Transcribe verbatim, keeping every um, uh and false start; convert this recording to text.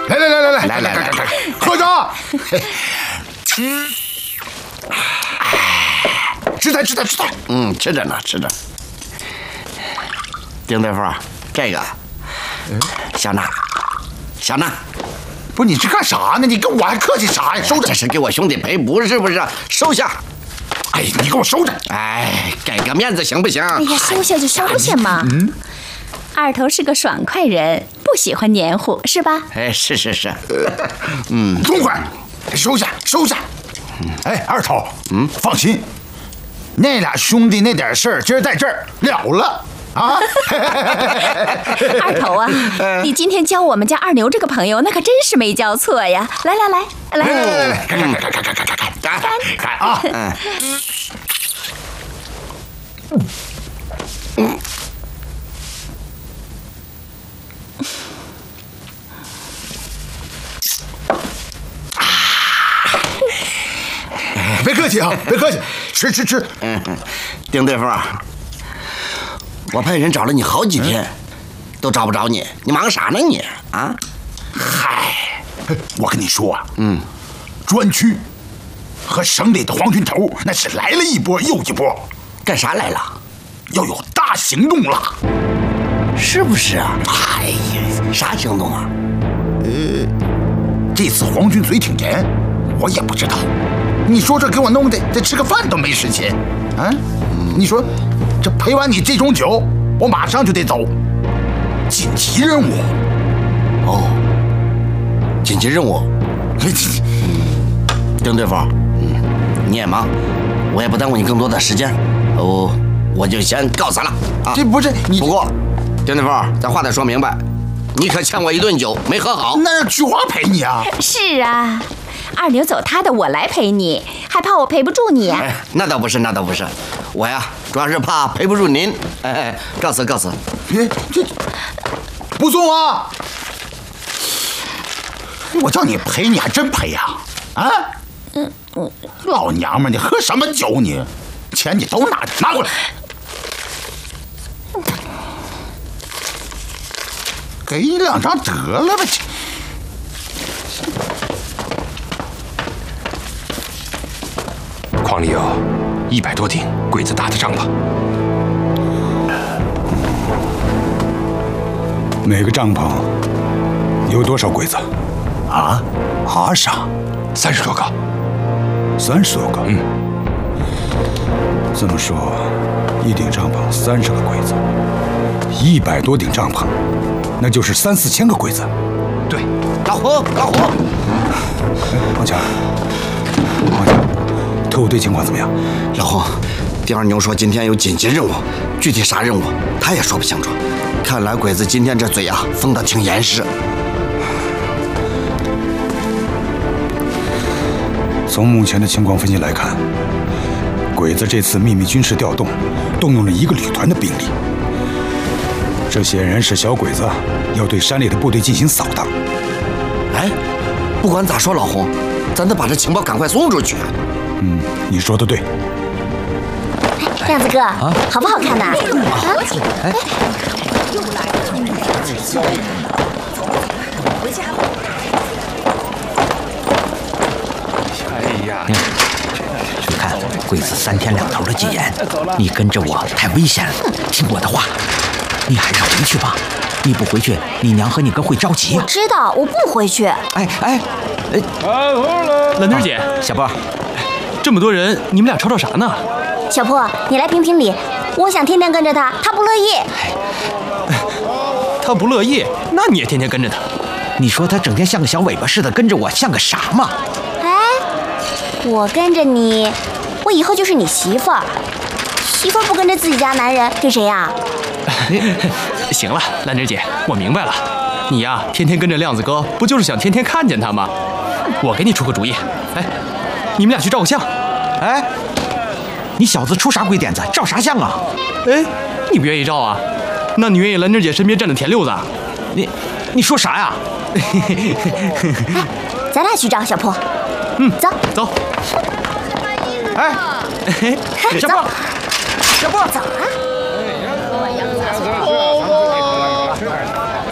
来来来来来来来来来，喝着。嗯，吃菜吃菜吃菜。 嗯，吃着呢，吃着。丁大夫，这个，小娜，小娜。 不是你这干啥呢？你跟我还客气啥呀？收着， 这是给我兄弟赔不是不是？收下。 哎，你给我收着。 哎，给个面子行不行？ 哎呀，收下就收下嘛。嗯，二头是个爽快人，不喜欢黏糊，是吧？ 哎，是是是。嗯， 痛快，收下收下。哎，二头，嗯，放心，那俩兄弟那点事儿，今儿在这儿了了。 啊， 二头啊，你今天教我们家二牛这个朋友，那可真是没教错呀！来来来来来来来，干干干干干干干干干干啊！嗯嗯。别客气啊，别客气，吃吃吃。 嗯，丁大夫。 我派人找了你好几天，都找不着你，你忙啥呢你啊？ 嗨，我跟你说啊，嗯，专区和省里的黄军头那是来了一波又一波， 干啥来了？ 要有大行动了， 是不是啊？哎呀，啥行动啊？ 呃，这次黄军嘴挺严，我也不知道。你说这给我弄的，这吃个饭都没时间，啊？你说。 这陪完你这种酒，我马上就得走。紧急任务。 哦，紧急任务。丁大夫，嗯，你也忙，我也不耽误你更多的时间。哦，我就先告辞了啊。 这不是你。 不过，丁大夫，咱话得说明白，你可欠我一顿酒，没喝好。 那让菊花陪你啊。 是啊。 二牛走他的，我来陪你，还怕我陪不住你呀、啊哎？那倒不是，那倒不是，我呀，主要是怕陪不住您。哎哎，告辞告辞。 哎，这不送啊！我叫你陪，你还真陪呀？啊？嗯嗯，老娘们，你喝什么酒你？钱你都拿着，拿过来。给你两张得了吧？ 矿里有一百多顶鬼子搭的帐篷， 每个帐篷有多少鬼子？ 啊？啊啥？ 三十多个。 三十多个？ 嗯。 这么说，一顶帐篷三十个鬼子，一百多顶帐篷，那就是三四千个鬼子。 对。 老胡，老胡。 哎，王强，王强。 特务队情况怎么样？ 老胡，丁二牛说今天有紧急任务，具体啥任务他也说不清楚。看来鬼子今天这嘴啊封得挺严实。 从目前的情况分析来看，鬼子这次秘密军事调动，动用了一个旅团的兵力。这显然是小鬼子要对山里的部队进行扫荡。 哎，不管咋说，老胡，咱得把这情报赶快送出去。 嗯，你说的对。 哎，亮子哥，啊、好不好看呐？啊， 哎， 又来了，回家。 哎呀，你看，鬼子三天两头的戒严，你跟着我太危险了，听我的话，你还是回去吧。你不回去，你娘和你哥会着急。 我知道，我不回去。 哎哎哎， 兰妮姐， 小波。 这么多人，你们俩吵吵啥呢？ 小破，你来评评理。我想天天跟着他，他不乐意。 他不乐意，那你也天天跟着他。 你说他整天像个小尾巴似的跟着我，像个啥嘛？ 哎，我跟着你，我以后就是你媳妇儿。媳妇儿不跟着自己家男人，跟谁呀？ 行了，兰芝姐，我明白了。你呀，天天跟着亮子哥，不就是想天天看见他吗？我给你出个主意，哎。 你们俩去照个相， 哎，你小子出啥鬼点子？照啥相啊？ 哎，你不愿意照啊？那你愿意兰芝姐身边站着田六子？ 你，你说啥呀？ 哎，咱俩去找小破。 嗯， 走走。 哎，小破，小破， 走啊！